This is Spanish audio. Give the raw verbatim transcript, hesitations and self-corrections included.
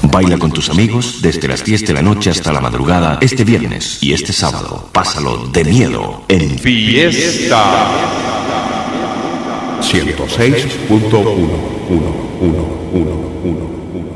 Baila con tus amigos desde las diez de la noche hasta la madrugada este viernes y este sábado. Pásalo de miedo en Fiesta ciento seis punto uno.